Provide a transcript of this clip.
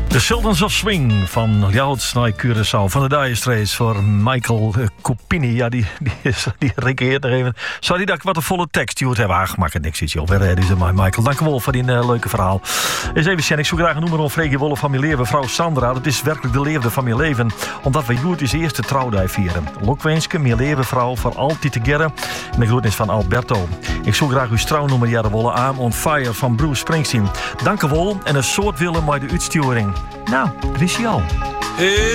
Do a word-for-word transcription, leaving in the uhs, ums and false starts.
The Sultans of Swing van Ljouts naar Curaçao. Van de Dire Straits voor Michael uh, Copini. Ja, die, die, is, die reageert er even. Sorry dat ik wat een volle tekst duwt heb aangemaakt. Niks iets, joh. Weer is het maar, Michael. Dank je wel voor die uh, leuke verhaal. Eens even, Sjen, ik zou graag een noemer om Freekje Wolf van mijn leven. Vrouw Sandra, dat is werkelijk de leefde van mijn leven. Omdat we goed is eerste trouwdag vieren. Lokwenske, mijn leven vrouw, voor altijd together. En de groetnis van Alberto. Ik zou graag uw trouwnummer jaren willen aan. On Fire van Bruce Springsteen. Dank je wel. En een soort willen met de uitsturing. Nou, wist je al.